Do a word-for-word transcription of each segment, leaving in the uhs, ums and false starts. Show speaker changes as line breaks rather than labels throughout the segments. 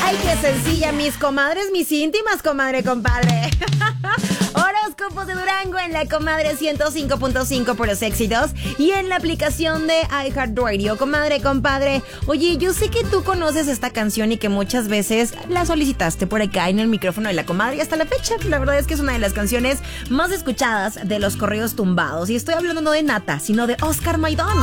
Ay, qué sencilla, mis comadres, mis íntimas, comadre, compadre. Horóscopos de Durango en la Comadre ciento cinco punto cinco por los éxitos y en la aplicación de iHeartRadio. Comadre, compadre, oye, yo sé que tú conoces esta canción y que muchas veces la solicitaste por acá en el micrófono de la comadre y hasta la fecha. La verdad es que es una de las canciones más escuchadas de los corridos tumbados. Y estoy hablando no de Nata, sino de Oscar Maidón.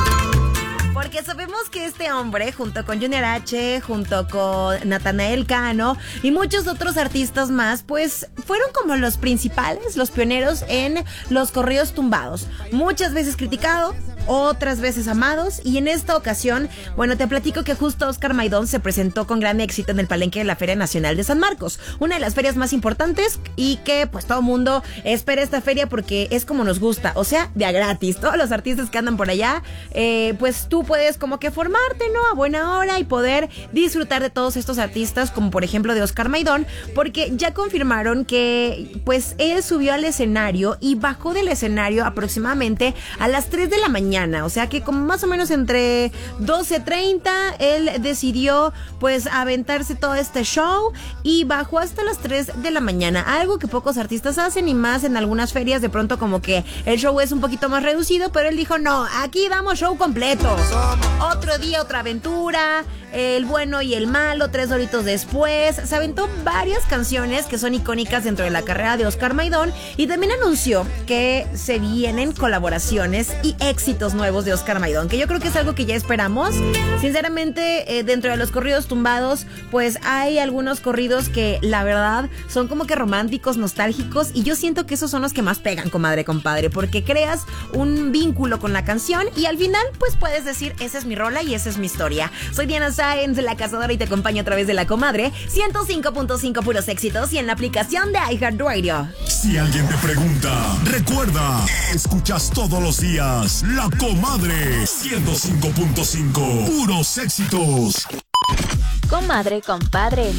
Porque sabemos que este hombre, junto con Junior H, junto con Natanael Cano y muchos otros artistas más, pues fueron como los principales, los pioneros en los corridos tumbados. Muchas veces criticados, otras veces amados, y en esta ocasión, bueno, te platico que justo Oscar Maidón se presentó con gran éxito en el palenque de la Feria Nacional de San Marcos, una de las ferias más importantes y que pues todo mundo espera esta feria porque es como nos gusta, o sea, de a gratis. Todos los artistas que andan por allá, eh, pues tú puedes como que formarte, ¿no? A buena hora y poder disfrutar de todos estos artistas, como por ejemplo de Oscar Maidón, porque ya confirmaron que pues él subió al escenario y bajó del escenario aproximadamente a las tres de la mañana, o sea que como más o menos entre doce treinta él decidió pues aventarse todo este show y bajó hasta las tres de la mañana, algo que pocos artistas hacen y más en algunas ferias de pronto como que el show es un poquito más reducido, pero él dijo no, aquí damos show completo. Otro día, otra aventura, El bueno y el malo, tres horitos después. Se aventó varias canciones que son icónicas dentro de la carrera de Oscar Maidón y también anunció que se vienen colaboraciones y éxitos nuevos de Oscar Maidón, que yo creo que es algo que ya esperamos. Sinceramente, eh, dentro de los corridos tumbados, pues hay algunos corridos que la verdad son como que románticos, nostálgicos, y yo siento que esos son los que más pegan, comadre, compadre, porque creas un vínculo con la canción y al final pues puedes decir, esa es mi rola y esa es mi historia. Soy Diana Sáenz, la cazadora, y te acompaño a través de la Comadre ciento cinco punto cinco puros éxitos y en la aplicación de iHeartRadio.
Si alguien te pregunta, recuerda, escuchas todos los días La Comadre ciento cinco punto cinco puros éxitos.
Comadre, compadre,